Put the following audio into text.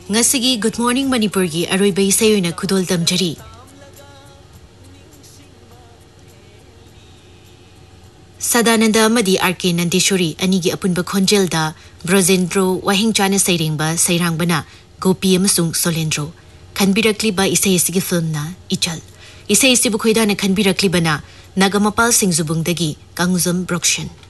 ngasi Good Morning Manipur gi aroi bai sayoina khudol damjari Sadananda amadi RK Nandeshwari anigi apunba khonjelda Brojendro Wahingchana Sairengba Sairangbana Gopi amasung Solendro khanbirakliba isai asigi filmna ichal isai asibu khoidana khanbiraklibana Nagamapal Singh Zubungdagi Kanguzam Brokshan